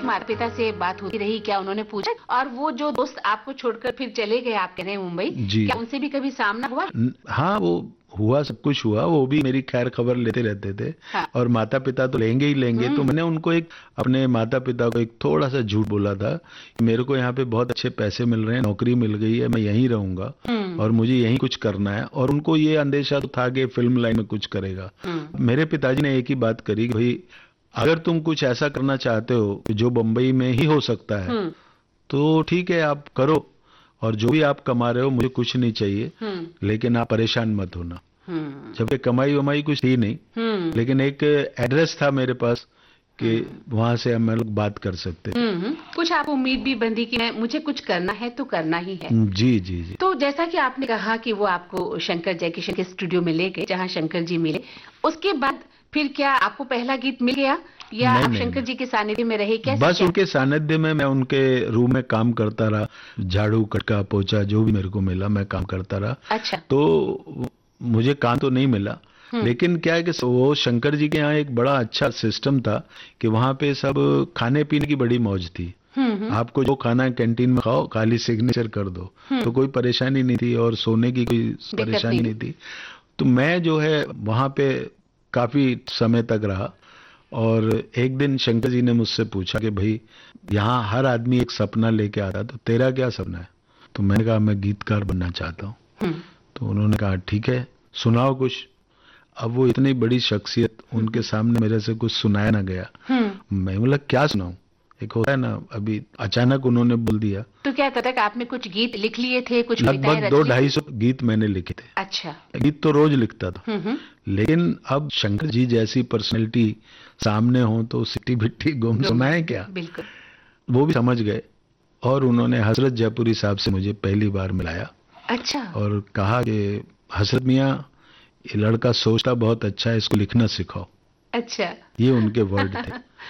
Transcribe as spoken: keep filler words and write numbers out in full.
माता पिता से बात होती रही, क्या उन्होंने पूछा? और वो जो दोस्त आपको छोड़कर फिर चले गए, आप कह रहे हैं मुंबई, क्या उनसे भी कभी सामना हुआ? हाँ, वो हुआ, सब कुछ हुआ। वो भी मेरी खैर खबर लेते रहते थे। हाँ। और माता पिता तो लेंगे ही लेंगे। तो मैंने उनको एक अपने माता पिता को एक थोड़ा सा झूठ बोला था कि मेरे को यहाँ पे बहुत अच्छे पैसे मिल रहे हैं, नौकरी मिल गई है, मैं यहीं रहूंगा और मुझे यहीं कुछ करना है। और उनको ये अंदेशा तो था कि फिल्म लाइन में कुछ करेगा। मेरे पिताजी ने एक ही बात करी कि भाई अगर तुम कुछ ऐसा करना चाहते हो जो बम्बई में ही हो सकता है तो ठीक है, आप करो, और जो भी आप कमा रहे हो मुझे कुछ नहीं चाहिए, लेकिन आप परेशान मत होना। जबकि कमाई वमाई कुछ थी नहीं, लेकिन एक एड्रेस था मेरे पास कि वहां से हम लोग बात कर सकते हैं। कुछ आप उम्मीद भी बंधी कि मैं मुझे कुछ करना है तो करना ही है। जी जी जी। तो जैसा कि आपने कहा कि वो आपको शंकर जयकिशन के स्टूडियो में ले गए, जहाँ शंकर जी मिले, उसके बाद फिर क्या आपको पहला गीत मिल गया या नहीं, आप नहीं, शंकर जी के सानिध्य में रहे? कैसे? बस उनके सानिध्य में मैं उनके रूम में काम करता रहा, झाड़ू कटका पोछा जो भी मेरे को मिला मैं काम करता रहा। अच्छा। तो मुझे काम तो नहीं मिला, लेकिन क्या है कि वो शंकर जी के यहाँ एक बड़ा अच्छा सिस्टम था कि वहाँ पे सब खाने पीने की बड़ी मौज थी। आपको जो खाना कैंटीन में खाओ, खाली सिग्नेचर कर दो, तो कोई परेशानी नहीं थी और सोने की कोई परेशानी नहीं थी। तो मैं जो है वहाँ पे काफी समय तक रहा और एक दिन शंकर जी ने मुझसे पूछा कि भाई यहाँ हर आदमी एक सपना लेके आता है, तो तेरा क्या सपना है? तो मैंने कहा मैं गीतकार बनना चाहता हूँ। तो उन्होंने कहा ठीक है, सुनाओ कुछ। अब वो इतनी बड़ी शख्सियत, उनके सामने मेरे से कुछ सुनाया ना गया। मैं बोला क्या सुनाऊं? एक होता है ना, अभी अचानक उन्होंने बोल दिया। तो क्या तब तक आपने कुछ गीत लिख लिए थे? कुछ लगभग दो ढाई सौ गीत मैंने लिखे थे। अच्छा। गीत तो रोज लिखता था, लेकिन अब शंकर जी जैसी पर्सनैलिटी सामने हो तो सिट्टी बिट्टी गुम सुनाए क्या? बिल्कुल। वो भी समझ गए और उन्होंने हजरत जयपुरी साहब से मुझे पहली बार मिलाया। अच्छा। और कहा कि हजरत मियाँ, ये लड़का सोचता बहुत अच्छा है, इसको लिखना सिखाओ। अच्छा। ये उनके वर्ड थे।